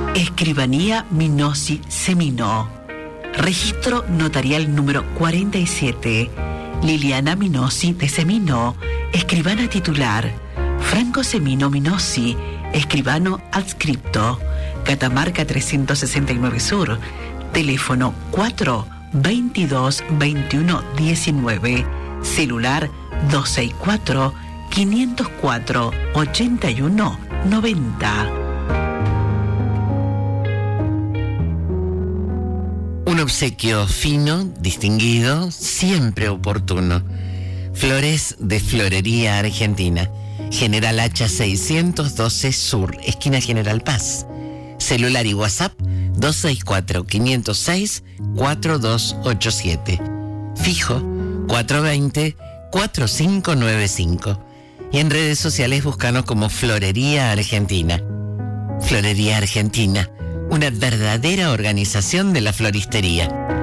Escribanía Minosi Seminó. Registro notarial número 47. Liliana Minosi de Seminó, escribana titular. Franco Semino Minosi, escribano adscripto. Catamarca 369 Sur. Teléfono 4 22 21 19. Celular 264 504 81 90. Un obsequio fino, distinguido, siempre oportuno. Flores de Florería Argentina. General Hacha 612 Sur, esquina General Paz. Celular y WhatsApp 264-506-4287. Fijo 420-4595. Y en redes sociales búscanos como Florería Argentina. Florería Argentina, una verdadera organización de la floristería.